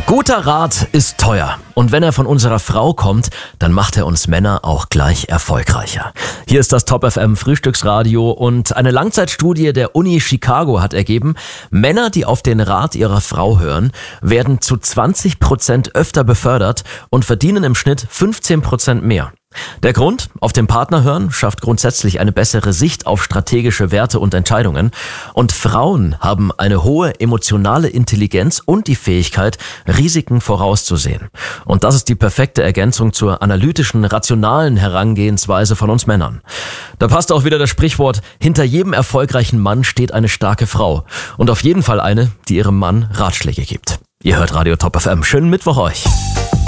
Guter Rat ist teuer. Und wenn er von unserer Frau kommt, dann macht er uns Männer auch gleich erfolgreicher. Hier ist das Top FM Frühstücksradio und eine Langzeitstudie der Uni Chicago hat ergeben, Männer, die auf den Rat ihrer Frau hören, werden zu 20% öfter befördert und verdienen im Schnitt 15% mehr. Der Grund, auf den Partner hören, schafft grundsätzlich eine bessere Sicht auf strategische Werte und Entscheidungen. Und Frauen haben eine hohe emotionale Intelligenz und die Fähigkeit, Risiken vorauszusehen. Und das ist die perfekte Ergänzung zur analytischen, rationalen Herangehensweise von uns Männern. Da passt auch wieder das Sprichwort, hinter jedem erfolgreichen Mann steht eine starke Frau. Und auf jeden Fall eine, die ihrem Mann Ratschläge gibt. Ihr hört Radio Top FM. Schönen Mittwoch euch.